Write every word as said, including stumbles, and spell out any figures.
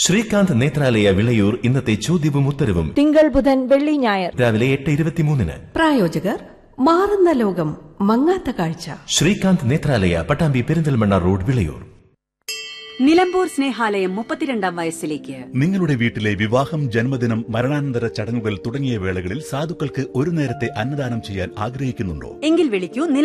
ശ്രീകാന്ത് നേത്രാലയ വിളയൂർ ഇന്നത്തെ ചോദ്യവും ഉത്തരവും തിങ്കൾ ബുധൻ വെള്ളി ഞായർ രാവിലെ എട്ട് ഇരുപത്തിമൂന്നിന്. പ്രായോജകർ മാറുന്ന ലോകം മങ്ങാത്ത കാഴ്ച. ശ്രീകാന്ത് നേത്രാലയ, പട്ടാമ്പി പെരിന്തൽമണ്ണ റോഡ്, വിളയൂർ. നിലമ്പൂർ സ്നേഹാലയം മുപ്പത്തിരണ്ടാം വയസ്സിലേക്ക്. നിങ്ങളുടെ വീട്ടിലെ വിവാഹം, ജന്മദിനം, മരണാനന്തര ചടങ്ങുകൾ തുടങ്ങിയ വേളകളിൽ സാധുക്കൾക്ക് ഒരു നേരത്തെ അന്നദാനം ചെയ്യാൻ ആഗ്രഹിക്കുന്നുണ്ടോ? എങ്കിൽ വിളിക്കൂ.